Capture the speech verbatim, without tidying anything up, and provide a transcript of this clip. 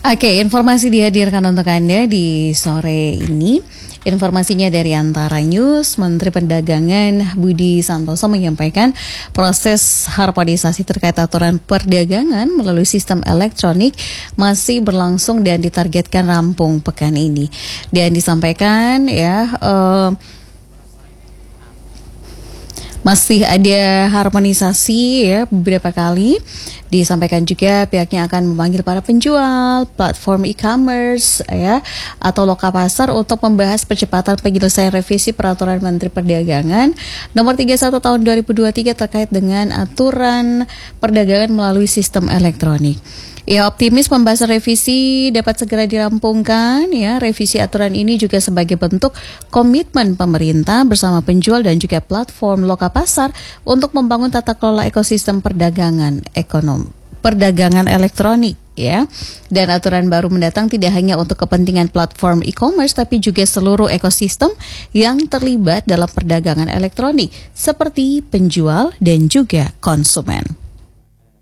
Oke, informasi dihadirkan untuk Anda di sore ini. Informasinya dari Antara News, Menteri Perdagangan Budi Santoso menyampaikan proses harmonisasi terkait aturan perdagangan melalui sistem elektronik masih berlangsung dan ditargetkan rampung pekan ini. Dan disampaikan ya, uh, masih ada harmonisasi ya beberapa kali. Disampaikan juga pihaknya akan memanggil para penjual, platform e-commerce ya atau loka pasar untuk membahas percepatan penyelesaian revisi peraturan Menteri Perdagangan nomor tiga puluh satu tahun dua ribu dua puluh tiga terkait dengan aturan perdagangan melalui sistem elektronik. Ia optimis pembahasan revisi dapat segera dirampungkan ya. Revisi aturan ini juga sebagai bentuk komitmen pemerintah bersama penjual dan juga platform loka pasar untuk membangun tata kelola ekosistem perdagangan ekonomi perdagangan elektronik ya. Dan aturan baru mendatang tidak hanya untuk kepentingan platform e-commerce tapi juga seluruh ekosistem yang terlibat dalam perdagangan elektronik seperti penjual dan juga konsumen.